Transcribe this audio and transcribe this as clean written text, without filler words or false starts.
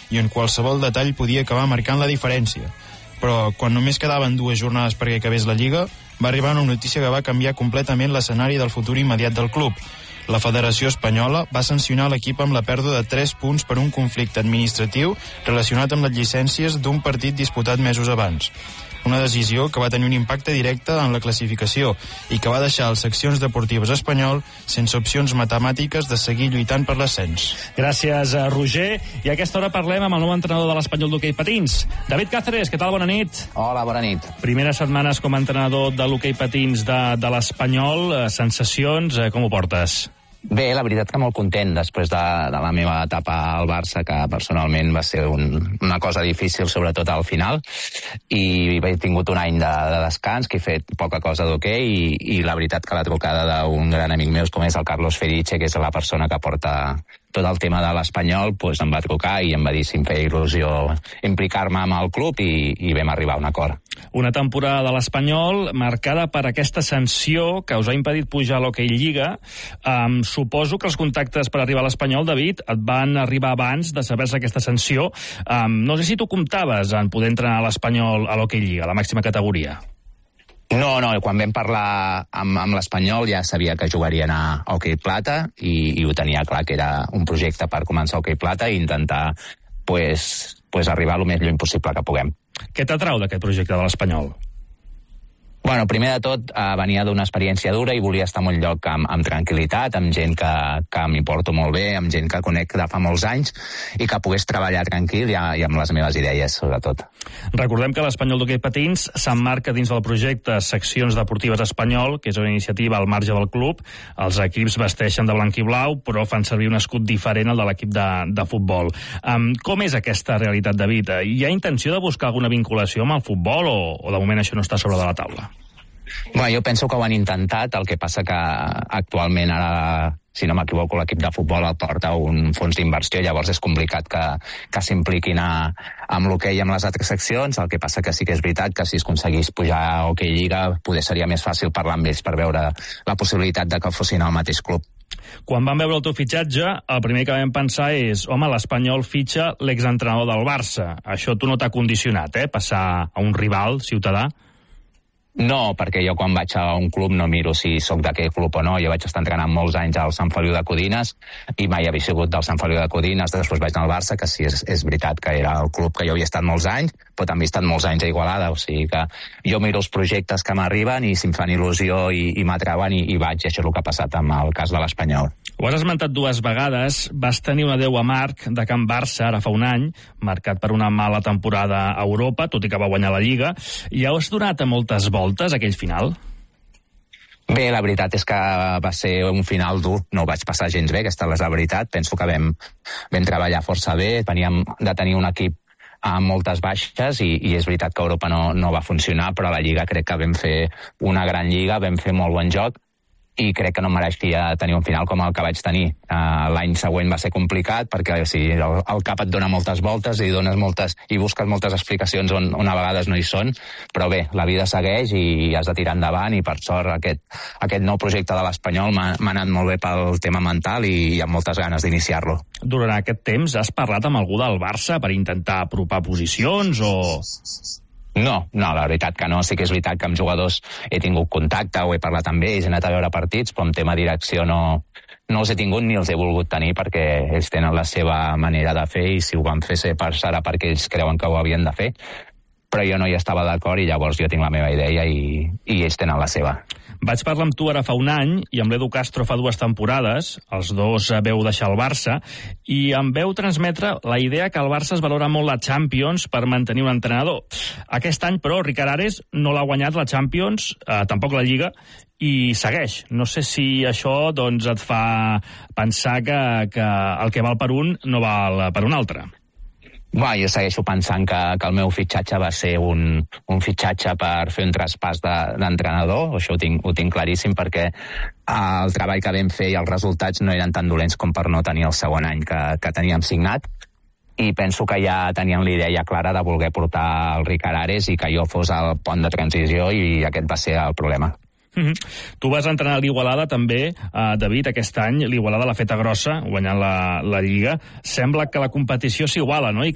i on qualsevol detall podia acabar marcant la diferència. Però quan només quedaven 2 jornades perquè acabés la Lliga, va arribar una notícia que va canviar completament l'escenari del futur immediat del club. La Federació Espanyola va sancionar l'equip amb la pèrdua de 3 punts per un conflicte administratiu relacionat amb les llicències d'un partit disputat mesos abans. Una decisió que va tenir un impacte directe en la classificació i que va deixar les seccions deportives espanyol sense opcions matemàtiques de seguir lluitant per l'ascens. Gràcies, Roger. I a aquesta hora parlem amb el nou entrenador de l'Espanyol d'hoquei patins. David Cáceres, què tal? Bona nit. Hola, bona nit. Primeres setmanes com a entrenador de l'hoquei patins de l'Espanyol. Sensacions, com ho portes? Bé, la veritat que molt content després de la meva etapa al Barça, que personalment va ser una cosa difícil, sobretot al final, i he tingut un any de descans, que he fet poca cosa d'hoquei, i la veritat que la trucada d'un gran amic meu, com és el Carlos Feriche, que és la persona que porta tot el tema de l'Espanyol, doncs em va trucar i em va dir si em feia il·lusió implicar-me amb el club i vam arribar a un acord. Una temporada de l'Espanyol marcada per aquesta sanció que us ha impedit pujar a l'Hockey Lliga. Suposo que els contactes per arribar a l'Espanyol, David, et van arribar abans de saber-se aquesta sanció. No sé si tu comptaves en poder entrenar a l'Espanyol a l'Hockey Lliga, a la màxima categoria. No, quan vam parlar amb l'Espanyol ja sabia que jugarien a Hockey Plata i ho tenia clar que era un projecte per començar a Hockey Plata i intentar pues, arribar el més lluny possible que puguem. Què t'atrau d'aquest projecte de l'Espanyol? Bueno, primer de tot, venia d'una experiència dura i volia estar en un lloc amb tranquil·litat, amb gent que m'hi porto molt bé, amb gent que conec de fa molts anys i que pogués treballar tranquil i amb les meves idees, sobretot. Recordem que l'Espanyol d'hoquei patins s'emmarca dins del projecte Seccions Deportives Espanyol, que és una iniciativa al marge del club. Els equips vesteixen de blanc i blau, però fan servir un escut diferent al de l'equip de futbol. Com és aquesta realitat, David? Hi ha intenció de buscar alguna vinculació amb el futbol o de moment això no està sobre de la taula? Bueno, jo penso que ho han intentat, el que passa que actualment ara, si no m'equivoco, l'equip de futbol el porta un fons d'inversió, llavors és complicat que s'impliquin amb l'hoquei i amb les altres seccions. El que passa que sí que és veritat que si es aconseguís pujar a Hockey Lliga potser seria més fàcil parlar amb ells per veure la possibilitat de que fossin al mateix club. Quan vam veure el teu fitxatge, el primer que vam pensar és, home, l'Espanyol fitxa l'exentrenador del Barça. Això tu no t'ha condicionat, passar a un rival ciutadà? No, perquè jo quan vaig a un club no miro si sóc d'aquell club o no. Jo vaig estar entrenant molts anys al Sant Feliu de Codines i mai havia sigut del Sant Feliu de Codines. Després vaig anar al Barça, que sí, és veritat que era el club que jo havia estat molts anys, però també he estat molts anys a Igualada. O sigui que jo miro els projectes que m'arriben i si em fan il·lusió i m'atreuen i vaig. I això és el que ha passat amb el cas de l'Espanyol. Ho has esmentat 2 vegades. Vas tenir un adeu amarg de Can Barça ara fa un any, marcat per una mala temporada a Europa, tot i que va guanyar la Lliga. I has donat a moltes voltes aquell final? Bé, la veritat és que va ser un final dur, no ho vaig passar gens bé, aquesta és la veritat. Penso que vam treballar força bé, veníem de tenir un equip amb moltes baixes i és veritat que Europa no va funcionar, però a la Lliga crec que vam fer una gran Lliga, vam fer molt bon joc i crec que no mereixia tenir un final com el que vaig tenir. L'any següent va ser complicat perquè el cap et dona moltes voltes i busques moltes explicacions on a vegades no hi són, però bé, la vida segueix i has de tirar endavant i per sort aquest nou projecte de l'Espanyol m'ha anat molt bé pel tema mental i amb moltes ganes d'iniciar-lo. Durant aquest temps has parlat amb algú del Barça per intentar apropar posicions o... No, la veritat que no. Sí que és veritat que amb jugadors he tingut contacte o he parlat amb ells, he anat a veure partits, però en tema direcció no els he tingut ni els he volgut tenir perquè ells tenen la seva manera de fer i si ho van fer serà perquè ells creuen que ho havien de fer. Però jo no hi estava d'acord i llavors jo tinc la meva idea i ells tenen la seva. Vaig parlar amb tu ara fa un any i amb l'Edu Castro fa 2 temporades. Els dos veu deixar el Barça i em veu transmetre la idea que el Barça es valora molt la Champions per mantenir un entrenador. Aquest any, però, Ricard Ares no l'ha guanyat la Champions, tampoc la Lliga, i segueix. No sé si això doncs, et fa pensar que el que val per un no val per un altre. Jo segueixo pensant que el meu fitxatge va ser un fitxatge per fer un traspàs d'entrenador, això ho tinc claríssim perquè el treball que vam fer i els resultats no eren tan dolents com per no tenir el segon any que teníem signat i penso que ja teníem la idea clara de voler portar el Ricard Ares i que jo fos el pont de transició i aquest va ser el problema. Tu vas entrenar l'Igualada també, David, aquest any. L'Igualada l'ha feta grossa, guanyant la Lliga. Sembla que la competició s'iguala, no? I